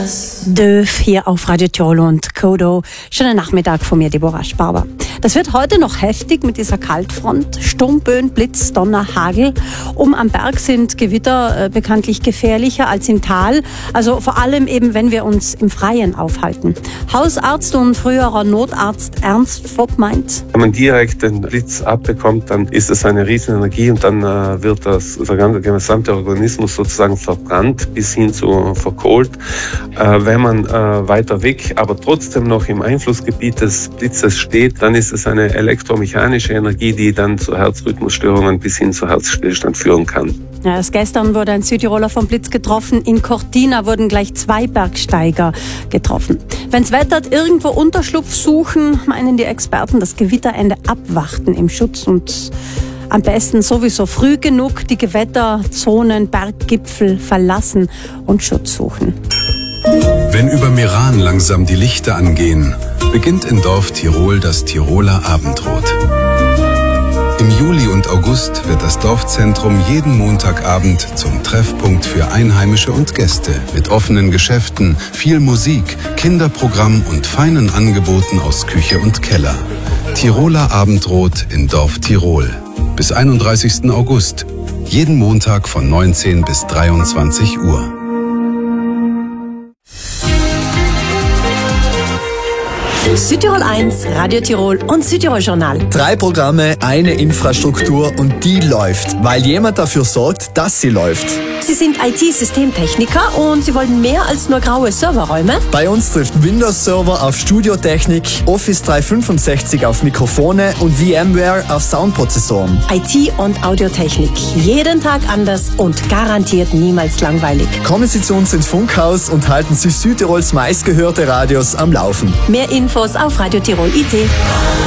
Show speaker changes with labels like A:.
A: Döf hier auf Radio Tirol und Kodo. Schönen Nachmittag von mir, Deborah Sparber. Das wird heute noch heftig mit dieser Kaltfront. Sturmböen, Blitz, Donner, Hagel. Oben am Berg sind Gewitter bekanntlich gefährlicher als im Tal. Also vor allem eben, wenn wir uns im Freien aufhalten. Hausarzt und früherer Notarzt Ernst Vogt meint:
B: Wenn man direkt den Blitz abbekommt, dann ist es eine riesen Energie und dann wird der gesamte Organismus sozusagen verbrannt bis hin zu verkohlt. Wenn man weiter weg, aber trotzdem noch im Einflussgebiet des Blitzes steht, dann ist es eine elektromechanische Energie, die dann zu Herzrhythmusstörungen bis hin zu Herzstillstand führen kann.
A: Ja, erst gestern wurde ein Südtiroler vom Blitz getroffen. In Cortina wurden gleich 2 Bergsteiger getroffen. Wenn's wettert, irgendwo Unterschlupf suchen, meinen die Experten, das Gewitterende abwarten im Schutz und am besten sowieso früh genug die Gewitterzonen, Berggipfel verlassen und Schutz suchen.
C: Wenn über Meran langsam die Lichter angehen, beginnt in Dorf Tirol das Tiroler Abendrot. Im Juli und August wird das Dorfzentrum jeden Montagabend zum Treffpunkt für Einheimische und Gäste mit offenen Geschäften, viel Musik, Kinderprogramm und feinen Angeboten aus Küche und Keller. Tiroler Abendrot in Dorf Tirol. Bis 31. August. Jeden Montag von 19 bis 23 Uhr.
A: Südtirol 1, Radio Tirol und Südtirol Journal.
D: 3 Programme, eine Infrastruktur und die läuft, weil jemand dafür sorgt, dass sie läuft.
A: Sie sind IT-Systemtechniker und Sie wollen mehr als nur graue Serverräume?
D: Bei uns trifft Windows Server auf Studiotechnik, Office 365 auf Mikrofone und VMware auf Soundprozessoren.
A: IT und Audiotechnik. Jeden Tag anders und garantiert niemals langweilig.
D: Kommen Sie zu uns ins Funkhaus und halten Sie Südtirols meistgehörte Radios am Laufen.
A: Mehr Infos auf Radio Tirol IT.